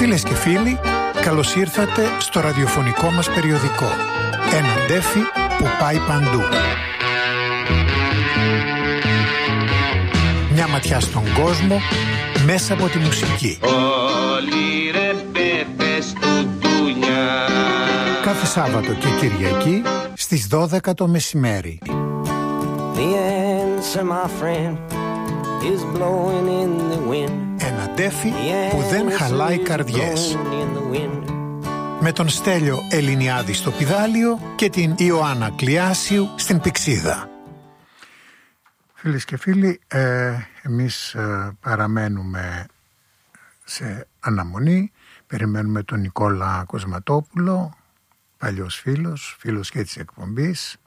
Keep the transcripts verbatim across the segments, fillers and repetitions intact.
Φίλες και φίλοι, καλώς ήρθατε στο ραδιοφωνικό μας περιοδικό. Ένα ντέφι που πάει παντού. Μια ματιά στον κόσμο μέσα από τη μουσική. Όλοι ρε μπέπες του ντουνιά. Κάθε Σάββατο και Κυριακή στις δώδεκα το μεσημέρι. The answer, my friend, is blowing in the wind. Ένα ντέφι που δεν χαλάει καρδιές. Με τον Στέλιο Ελληνιάδη στο πηδάλιο και την Ιωάννα Κλιάσιου στην πηξίδα. Φίλες και φίλοι, ε, εμείς ε, παραμένουμε σε αναμονή. Περιμένουμε τον Νικόλα Κοσματόπουλο, παλιός φίλος, φίλος και της εκπομπής.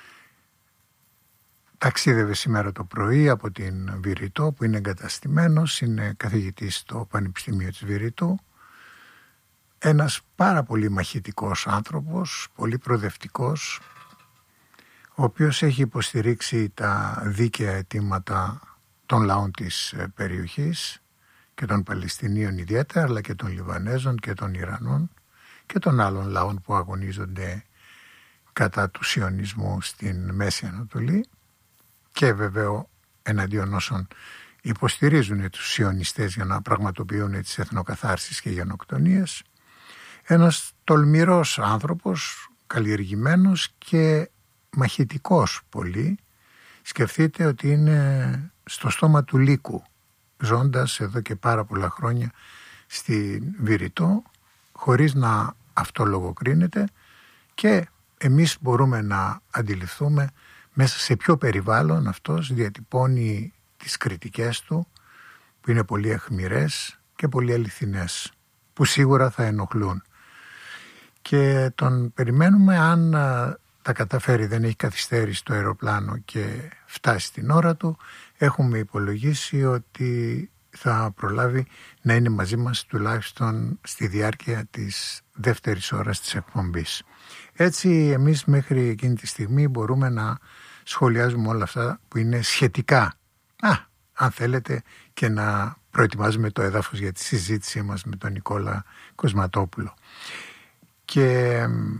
Ταξίδευε σήμερα το πρωί από την Βηρητό, που είναι εγκαταστημένος, είναι καθηγητής στο Πανεπιστήμιο της Βηρητού. Ένας πάρα πολύ μαχητικός άνθρωπος, πολύ προοδευτικός, ο οποίος έχει υποστηρίξει τα δίκαια αιτήματα των λαών της περιοχής και των Παλαιστινίων ιδιαίτερα, αλλά και των Λιβανέζων και των Ιρανών και των άλλων λαών που αγωνίζονται κατά του σιωνισμού στην Μέση Ανατολή, και βέβαια εναντίον όσων υποστηρίζουν τους σιωνιστές για να πραγματοποιούν τις εθνοκαθάρσεις και γενοκτονίες. Ένας τολμηρός άνθρωπος, καλλιεργημένος και μαχητικός πολύ. Σκεφτείτε ότι είναι στο στόμα του λύκου, ζώντας εδώ και πάρα πολλά χρόνια στη Βηρητό, χωρίς να αυτολογοκρίνεται, και εμείς μπορούμε να αντιληφθούμε μέσα σε ποιο περιβάλλον αυτός διατυπώνει τις κριτικές του, που είναι πολύ αιχμηρές και πολύ αληθινές, που σίγουρα θα ενοχλούν. Και τον περιμένουμε, αν τα καταφέρει, δεν έχει καθυστέρηση το αεροπλάνο και φτάσει την ώρα του, έχουμε υπολογίσει ότι θα προλάβει να είναι μαζί μας τουλάχιστον στη διάρκεια της δεύτερης ώρας της εκπομπής. Έτσι εμείς μέχρι εκείνη τη στιγμή μπορούμε να σχολιάζουμε όλα αυτά που είναι σχετικά, α, αν θέλετε, και να προετοιμάζουμε το έδαφος για τη συζήτησή μας με τον Νικόλα Κοσματόπουλο. Και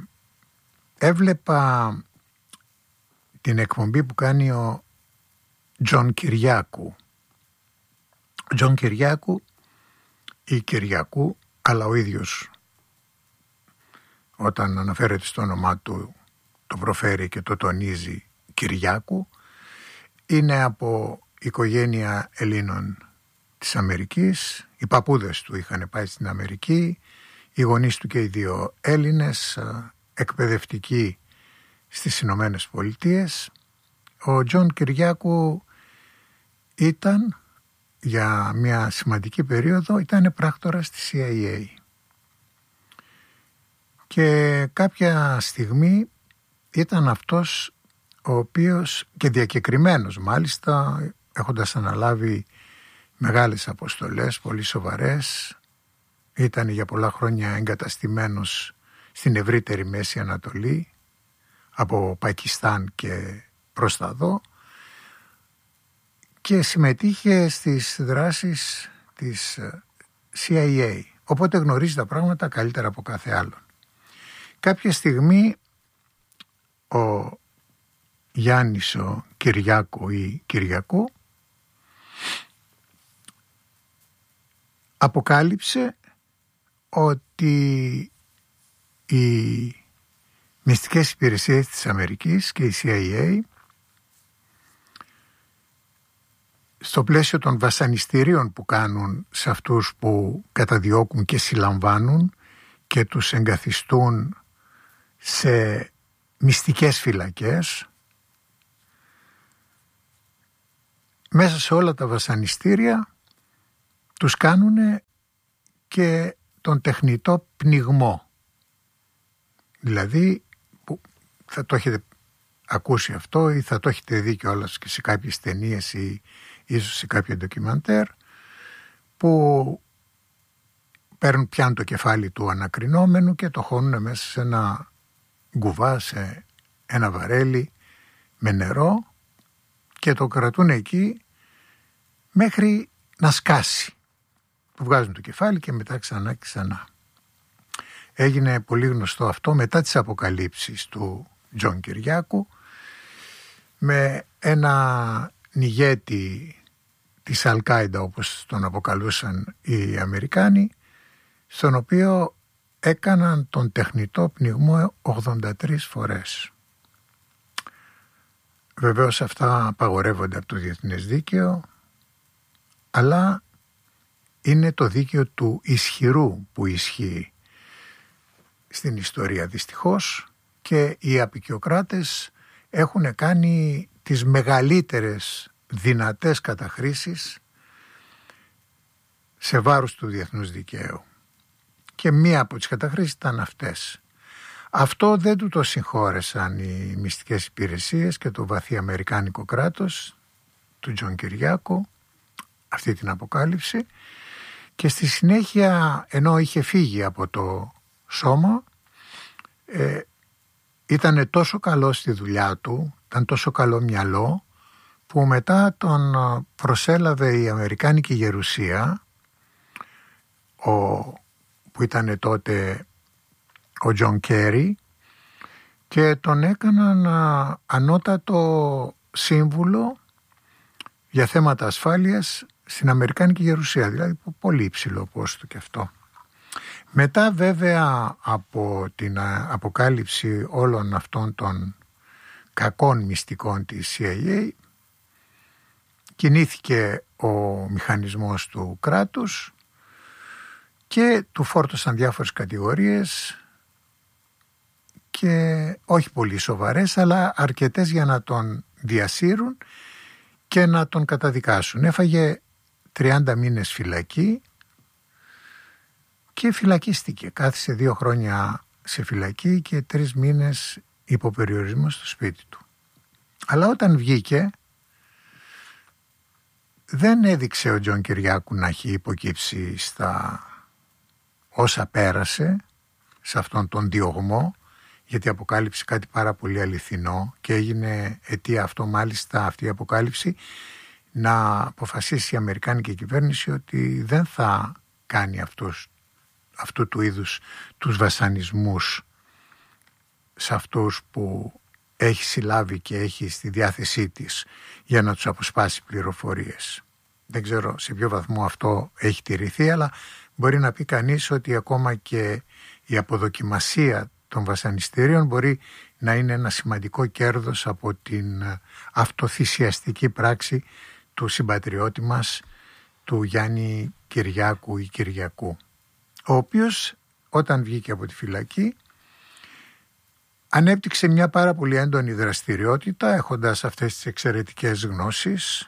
έβλεπα την εκπομπή που κάνει ο Τζον Κυριάκου. Τζον Κυριάκου ή Κυριακού, αλλά ο ίδιος όταν αναφέρεται στο όνομά του το προφέρει και το τονίζει Κυριάκου. Είναι από οικογένεια Ελλήνων της Αμερικής. Οι παππούδες του είχαν πάει στην Αμερική. Οι γονείς του και οι δύο Έλληνες, εκπαιδευτικοί στις Ηνωμένες Πολιτείες. Ο Τζον Κυριάκου ήταν για μια σημαντική περίοδο, ήταν πράκτορας της σι άι έι. Και κάποια στιγμή ήταν αυτός ο οποίος, και διακεκριμένος μάλιστα, έχοντας αναλάβει μεγάλες αποστολές, πολύ σοβαρές, ήταν για πολλά χρόνια εγκαταστημένος στην ευρύτερη Μέση Ανατολή, από Πακιστάν και προς τα δω, και συμμετείχε στις δράσεις της σι άι έι, οπότε γνωρίζει τα πράγματα καλύτερα από κάθε άλλον. Κάποια στιγμή ο Γιάννης ο Κυριάκου ή Κυριακού αποκάλυψε ότι οι μυστικές υπηρεσίες της Αμερικής και η σι άι έι, στο πλαίσιο των βασανιστήριων που κάνουν σε αυτούς που καταδιώκουν και συλλαμβάνουν και τους εγκαθιστούν σε μυστικές φυλακές, μέσα σε όλα τα βασανιστήρια τους κάνουν και τον τεχνητό πνιγμό. Δηλαδή, που θα το έχετε ακούσει αυτό ή θα το έχετε δει κιόλας και σε κάποιες ταινίες ή ίσως σε κάποια ντοκιμαντέρ, που παίρνουν, πιάνουν το κεφάλι του ανακρινόμενου και το χώνουν μέσα σε ένα γκουβά, σε ένα βαρέλι με νερό, και το κρατούν εκεί μέχρι να σκάσει. του βγάζουν το κεφάλι και μετά ξανά και ξανά. Έγινε πολύ γνωστό αυτό μετά τις αποκαλύψεις του Τζον Κυριάκου, με ένα ηγέτη της Αλ-Κάιντα, όπως τον αποκαλούσαν οι Αμερικάνοι, στον οποίο έκαναν τον τεχνητό πνιγμό ογδόντα τρεις φορές. Βεβαίως αυτά απαγορεύονται από το διεθνές δίκαιο, αλλά είναι το δίκαιο του ισχυρού που ισχύει στην ιστορία δυστυχώς, και οι αποικιοκράτες έχουν κάνει τις μεγαλύτερες δυνατές καταχρήσεις σε βάρος του διεθνούς δικαίου. Και μία από τις καταχρήσεις ήταν αυτές. Αυτό δεν του το συγχώρεσαν οι μυστικές υπηρεσίες και το βαθύ αμερικάνικο κράτος του Τζον Κυριάκου, αυτή την αποκάλυψη, και στη συνέχεια, ενώ είχε φύγει από το σώμα, ε, ήταν τόσο καλό στη δουλειά του, ήταν τόσο καλό μυαλό, που μετά τον προσέλαβε η Αμερικάνικη Γερουσία, ο, που ήταν τότε ο Τζον Κέρι, και τον έκαναν α, ανώτατο σύμβουλο για θέματα ασφάλειας στην Αμερικάνικη Γερουσία, δηλαδή πολύ υψηλό πόστο και αυτό. Μετά βέβαια από την αποκάλυψη όλων αυτών των κακών μυστικών της σι άι έι, κινήθηκε ο μηχανισμός του κράτους και του φόρτωσαν διάφορες κατηγορίες, και όχι πολύ σοβαρές, αλλά αρκετές για να τον διασύρουν και να τον καταδικάσουν. Έφαγε τριάντα μήνες φυλακή και φυλακίστηκε. Κάθισε δύο χρόνια σε φυλακή και τρεις μήνες υποπεριορισμό στο σπίτι του. Αλλά όταν βγήκε, δεν έδειξε ο Τζον Κυριάκου να έχει υποκύψει στα όσα πέρασε, σε αυτόν τον διωγμό, γιατί αποκάλυψε κάτι πάρα πολύ αληθινό και έγινε αιτία αυτό, μάλιστα αυτή η αποκάλυψη, να αποφασίσει η Αμερικάνικη κυβέρνηση ότι δεν θα κάνει αυτούς, αυτού του είδους τους βασανισμούς σε αυτούς που έχει συλλάβει και έχει στη διάθεσή της για να τους αποσπάσει πληροφορίες. Δεν ξέρω σε ποιο βαθμό αυτό έχει τηρηθεί, αλλά μπορεί να πει κανείς ότι ακόμα και η αποδοκιμασία των βασανιστήριων μπορεί να είναι ένα σημαντικό κέρδος από την αυτοθυσιαστική πράξη του συμπατριώτη μας, του Γιάννη Κυριάκου ή Κυριακού, ο οποίος όταν βγήκε από τη φυλακή ανέπτυξε μια πάρα πολύ έντονη δραστηριότητα, έχοντας αυτές τις εξαιρετικές γνώσεις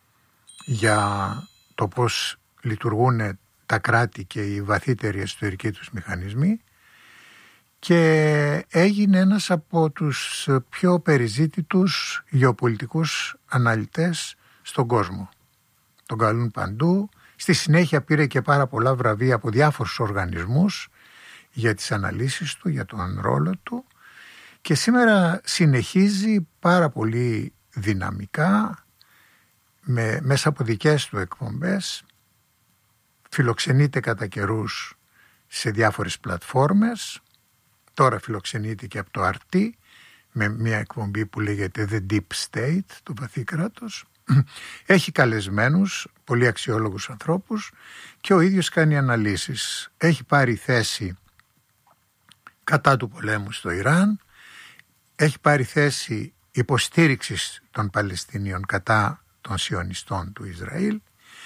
για το πώς λειτουργούν τα κράτη και οι βαθύτεροι εσωτερικοί τους μηχανισμοί, και έγινε ένας από τους πιο περιζήτητους γεωπολιτικούς αναλυτές στον κόσμο. Τον καλούν παντού. Στη συνέχεια πήρε και πάρα πολλά βραβεία από διάφορους οργανισμούς για τις αναλύσεις του, για τον ρόλο του, και σήμερα συνεχίζει πάρα πολύ δυναμικά με, μέσα από δικές του εκπομπές, φιλοξενείται κατά καιρούς σε διάφορες πλατφόρμες. Τώρα φιλοξενείται και από το αρ τι με μια εκπομπή που λέγεται The Deep State, το βαθύ κράτος. Έχει καλεσμένους, πολύ αξιόλογους ανθρώπους, και ο ίδιος κάνει αναλύσεις. Έχει πάρει θέση κατά του πολέμου στο Ιράν, έχει πάρει θέση υποστήριξης των Παλαιστινίων κατά των σιωνιστών του Ισραήλ,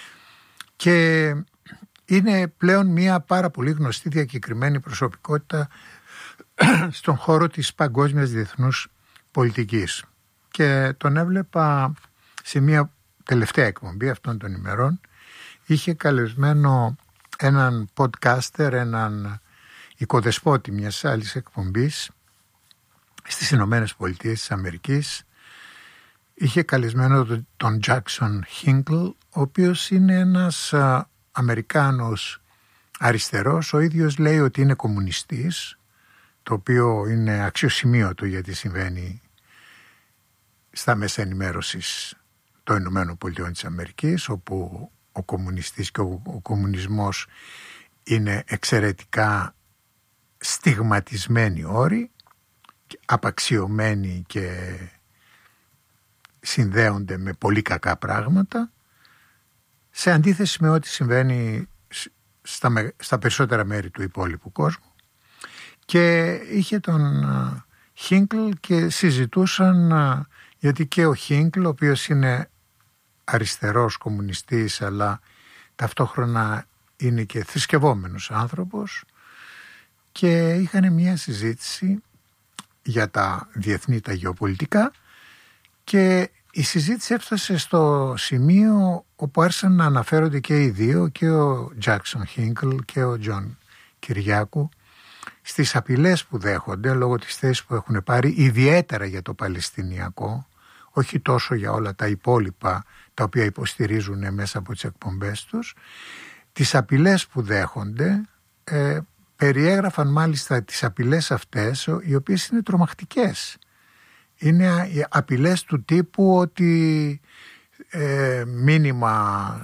και είναι πλέον μια πάρα πολύ γνωστή διακεκριμένη προσωπικότητα στον χώρο της παγκόσμιας διεθνούς πολιτικής. Και τον έβλεπα σε μια τελευταία εκπομπή αυτών των ημερών. Είχε καλεσμένο έναν podcaster, έναν οικοδεσπότη μιας άλλης εκπομπής στις Ηνωμένες Πολιτείες της Αμερικής. Είχε καλεσμένο τον Jackson Hinkle, ο οποίος είναι ένας α, Αμερικάνος αριστερός. Ο ίδιος λέει ότι είναι κομμουνιστής, το οποίο είναι αξιοσημείωτο γιατί συμβαίνει στα μέσα ενημέρωσης των Ηνωμένων Πολιτειών της Αμερικής, όπου ο κομμουνιστής και ο, ο κομμουνισμός είναι εξαιρετικά στιγματισμένοι όροι, απαξιωμένοι και συνδέονται με πολύ κακά πράγματα, σε αντίθεση με ό,τι συμβαίνει στα, στα περισσότερα μέρη του υπόλοιπου κόσμου. Και είχε τον Χίνκλ και συζητούσαν, γιατί και ο Χίνκλ, ο οποίος είναι αριστερός κομμουνιστής αλλά ταυτόχρονα είναι και θρησκευόμενος άνθρωπος, και είχαν μια συζήτηση για τα διεθνή, τα γεωπολιτικά, και η συζήτηση έφτασε στο σημείο όπου άρχισαν να αναφέρονται και οι δύο, και ο Τζάκσον Χίνκλ και ο Τζον Κυριάκου, στις απειλές που δέχονται λόγω της θέσης που έχουν πάρει, ιδιαίτερα για το Παλαιστινιακό, όχι τόσο για όλα τα υπόλοιπα τα οποία υποστηρίζουν μέσα από τις εκπομπές τους. Τις απειλές που δέχονται, ε, περιέγραφαν μάλιστα τις απειλές αυτές, οι οποίες είναι τρομακτικές. Είναι απειλές του τύπου ότι ε, μήνυμα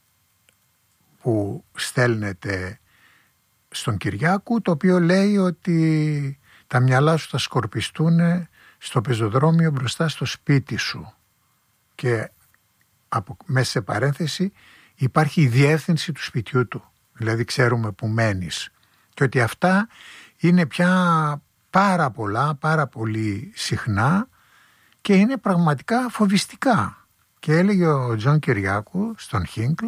που στέλνεται στον Κυριάκου, το οποίο λέει ότι τα μυαλά σου θα σκορπιστούν στο πεζοδρόμιο μπροστά στο σπίτι σου, και από, μέσα σε παρένθεση υπάρχει η διεύθυνση του σπιτιού του, δηλαδή ξέρουμε που μένεις, και ότι αυτά είναι πια πάρα πολλά, πάρα πολύ συχνά και είναι πραγματικά φοβιστικά. Και έλεγε ο Τζον Κυριάκου στον Χίνκλ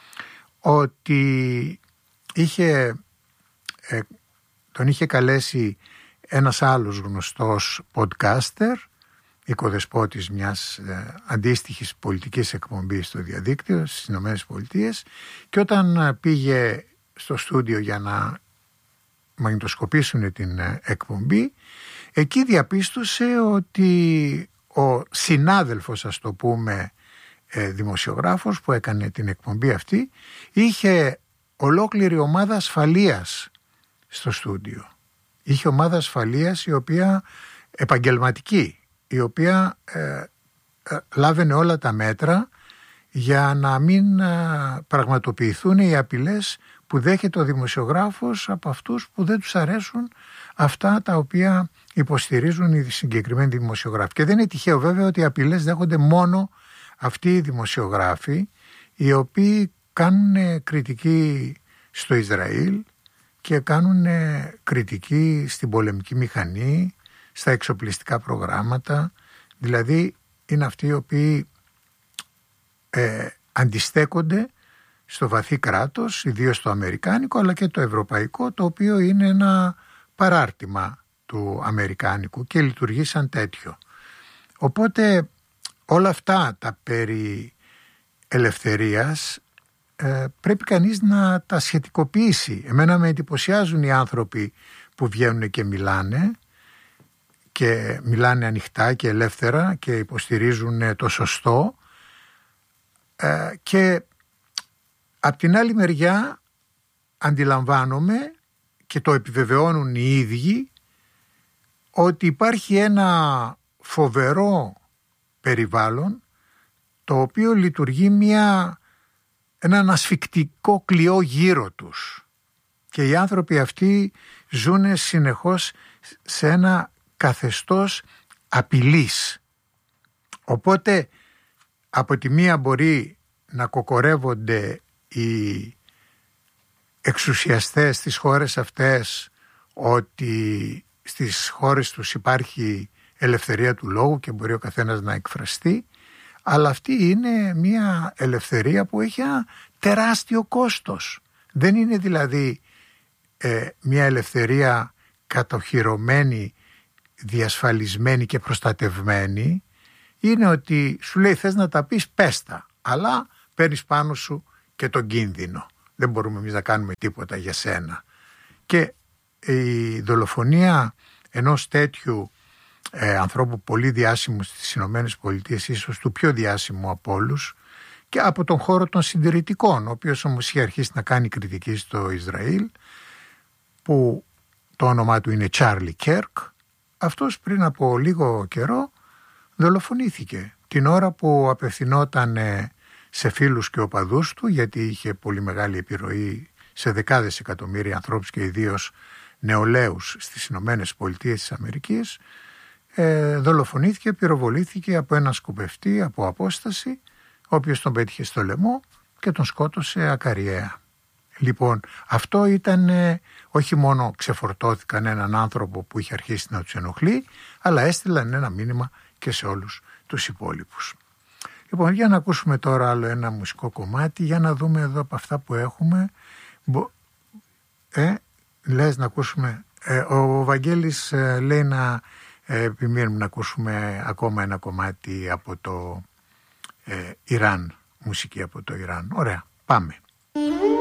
ότι είχε, ε, τον είχε καλέσει ένας άλλος γνωστός podcaster, οικοδεσπότης μιας ε, αντίστοιχης πολιτικής εκπομπής στο διαδίκτυο στις Ηνωμένες Πολιτείες, και όταν πήγε στο στούντιο για να μαγνητοσκοπήσουν την εκπομπή, εκεί διαπίστωσε ότι ο συνάδελφος, ας το πούμε, ε, δημοσιογράφος που έκανε την εκπομπή αυτή, είχε ολόκληρη ομάδα ασφαλείας στο στούντιο. Είχε ομάδα ασφαλείας η οποία επαγγελματική, η οποία ε, ε, λάβαινε όλα τα μέτρα για να μην ε, πραγματοποιηθούν οι απειλές που δέχεται ο δημοσιογράφος από αυτούς που δεν τους αρέσουν αυτά τα οποία υποστηρίζουν οι συγκεκριμένοι δημοσιογράφοι. Και δεν είναι τυχαίο βέβαια ότι οι απειλές δέχονται μόνο αυτοί οι δημοσιογράφοι, οι οποίοι κάνουν κριτική στο Ισραήλ και κάνουν κριτική στην πολεμική μηχανή, στα εξοπλιστικά προγράμματα. Δηλαδή είναι αυτοί οι οποίοι ε, αντιστέκονται στο βαθύ κράτος, ιδίως το αμερικάνικο αλλά και το ευρωπαϊκό, το οποίο είναι ένα παράρτημα του αμερικάνικου και λειτουργεί σαν τέτοιο. Οπότε όλα αυτά τα περί ελευθερίας ε, πρέπει κανείς να τα σχετικοποιήσει. Εμένα με εντυπωσιάζουν οι άνθρωποι που βγαίνουν και μιλάνε και μιλάνε ανοιχτά και ελεύθερα και υποστηρίζουν το σωστό, ε, και απ' την άλλη μεριά αντιλαμβάνομαι και το επιβεβαιώνουν οι ίδιοι ότι υπάρχει ένα φοβερό περιβάλλον το οποίο λειτουργεί μια, έναν ασφικτικό κλειό γύρω τους, και οι άνθρωποι αυτοί ζουν συνεχώς σε ένα καθεστώς απειλής. Οπότε από τη μία μπορεί να κοκορεύονται οι εξουσιαστές στις χώρες αυτές ότι στις χώρες τους υπάρχει ελευθερία του λόγου και μπορεί ο καθένας να εκφραστεί, αλλά αυτή είναι μια ελευθερία που έχει ένα τεράστιο κόστος. Δεν είναι δηλαδή ε, μια ελευθερία κατοχυρωμένη, διασφαλισμένη και προστατευμένη. Είναι ότι σου λέει θες να τα πεις, πες τα, αλλά παίρνεις πάνω σου και τον κίνδυνο. Δεν μπορούμε εμείς να κάνουμε τίποτα για σένα. Και η δολοφονία ενός τέτοιου ε, ανθρώπου πολύ διάσημου στις Ηνωμένες Πολιτείες, ίσως του πιο διάσημου από όλους, και από τον χώρο των συντηρητικών, ο οποίος όμως είχε αρχίσει να κάνει κριτική στο Ισραήλ, που το όνομά του είναι Τσάρλι Κέρκ, αυτός πριν από λίγο καιρό δολοφονήθηκε την ώρα που απευθυνόταν σε φίλους και οπαδούς του, γιατί είχε πολύ μεγάλη επιρροή σε δεκάδες εκατομμύρια ανθρώπους και ιδίως νεολαίους στις Ηνωμένες Πολιτείες της Αμερικής. Ε, δολοφονήθηκε, πυροβολήθηκε από έναν σκοπευτή από απόσταση, ο οποίος τον πέτυχε στο λαιμό και τον σκότωσε ακαριέα. Λοιπόν, αυτό ήταν, όχι μόνο ξεφορτώθηκαν έναν άνθρωπο που είχε αρχίσει να τους ενοχλεί, αλλά έστειλαν ένα μήνυμα και σε όλους τους υπόλοιπους. Λοιπόν, για να ακούσουμε τώρα άλλο ένα μουσικό κομμάτι, για να δούμε εδώ από αυτά που έχουμε. Ε, λες να ακούσουμε, ε, ο Βαγγέλης ε, λέει να ε, επιμείνουμε να ακούσουμε ακόμα ένα κομμάτι από το ε, Ιράν, μουσική από το Ιράν. Ωραία, πάμε.